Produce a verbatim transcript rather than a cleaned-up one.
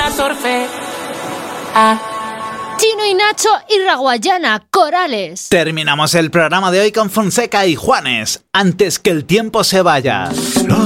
Sorfe. Ah. Chino y Nacho y Raguayana, Corales. Terminamos el programa de hoy con Fonseca y Juanes, Antes que el tiempo se vaya. Los